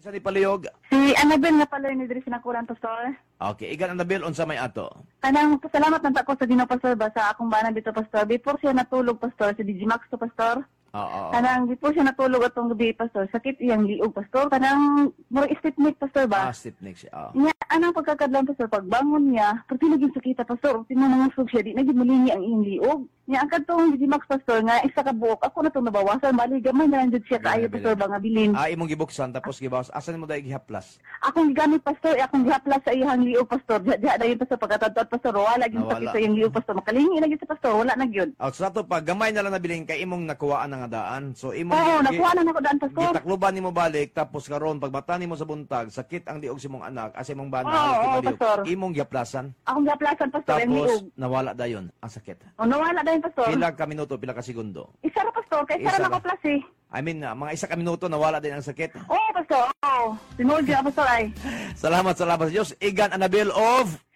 Isa ni palihog. Si Annabel na pala ni diri sinakuran, Pastor. Okay, igan Annabel unsa may ato? Kanang pasalamat man ta ko sa Ginoo, Pastor, ba sa akong bana dito, Pastor. Before siya natulog, Pastor, si DJ Max to, Pastor. Oo. Kanang before siya natulog atong gabi, Pastor, sakit iyang liog, Pastor. Kanang murag stipnik, Pastor, ba? Step next. Nya anang pagkakadlan, Pastor, pagbangon niya, pag naging sakita, Pastor, tinanangusog siya, di naging mulingi ang iyang liog. Nya ang kadtong DJ Max, Pastor, nga isa ka buok, ako na itong nabawasan, bali gamay na lang jud siya kaayo, Pastor, ba nga bilin. Imong gibuksan tapos gibawas. Asan mo dahil gihaplas? Akong gigamit, Pastor, akong gihaplas sa iyang liog, Pastor. Diya dayon, Pastor, pagkatadtod, Pastor, wala gyud Nawala. sakit sa iyang liog, Pastor. Makalingi na gyud sa Pastor, wala na gyud. Sa ato pa, gamay na lang nabiling kay imong nakuhaan ng adaan. So imong Oo, nakuha na nako daan, Pastor. gitakluban nimo balik tapos karon pagbata nimo sa buntag, sakit ang liog sa imong anak, as imong bana Oo, oo, liog. Pastor. Imong gihaplasan Akong gihaplasan, Pastor, ang liog. tapos nawala dayon ang sakit. O, nawala dayon, Pastor. Pila ka minuto, pila ka segundo. Isa ra, Pastor, kay Isa isa ra ra. nako plus eh. I mean, mga isa ka minuto nawala din ang sakit. Oo, Pastor, oo. Tinuod gyud, Pastor, ay. Salamat sa Diyos. Igan Annabel of